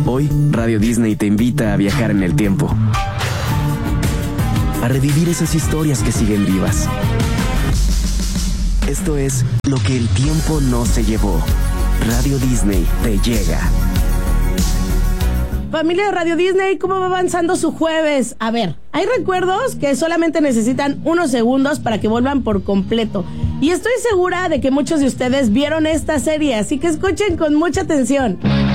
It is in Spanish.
Hoy, Radio Disney te invita a viajar en el tiempo, a revivir esas historias que siguen vivas. Esto es Lo que el tiempo no se llevó. Radio Disney te llega. Familia de Radio Disney, ¿cómo va avanzando su jueves? A ver, hay recuerdos que solamente necesitan unos segundos para que vuelvan por completo. Y estoy segura de que muchos de ustedes vieron esta serie, así que escuchen con mucha atención.